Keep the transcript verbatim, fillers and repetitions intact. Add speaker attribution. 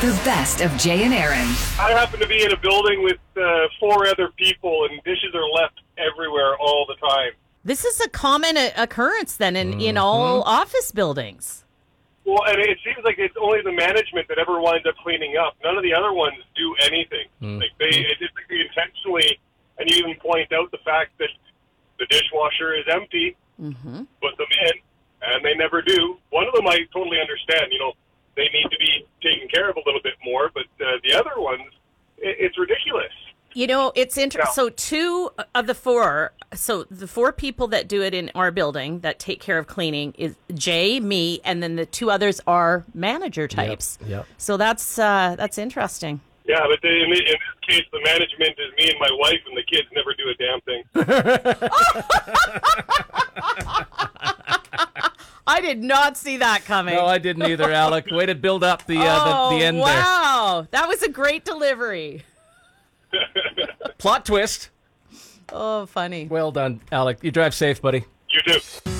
Speaker 1: The best of Jay and Aaron.
Speaker 2: I happen to be in a building with uh, four other people, and dishes are left everywhere all the time.
Speaker 3: This is a common uh, occurrence then in, mm-hmm. in all office buildings.
Speaker 2: Well, and it seems like it's only the management that ever winds up cleaning up. None of the other ones do anything. Mm-hmm. Like they, it's like they intentionally, and you even point out the fact that the dishwasher is empty, mm-hmm. put them in, and they never do. One of them I totally understand, you know, they need to be taken care of a little bit more, but uh, the other ones, it, it's ridiculous.
Speaker 3: You know, it's interesting.
Speaker 2: Yeah.
Speaker 3: So two of the four, so the four people that do it in our building that take care of cleaning is Jay, me, and then the two others are manager types.
Speaker 4: Yep. Yep.
Speaker 3: So that's uh, that's interesting.
Speaker 2: Yeah, but they, in, in this case, the management is me and my wife, and the kids never do a damn thing.
Speaker 3: I did not see that coming.
Speaker 4: No, I didn't either, Alec. Way to build up the uh,
Speaker 3: oh,
Speaker 4: the, the end
Speaker 3: wow.
Speaker 4: there.
Speaker 3: Wow, that was a great delivery.
Speaker 4: Plot twist.
Speaker 3: Oh, funny.
Speaker 4: Well done, Alec. You drive safe, buddy.
Speaker 2: You too.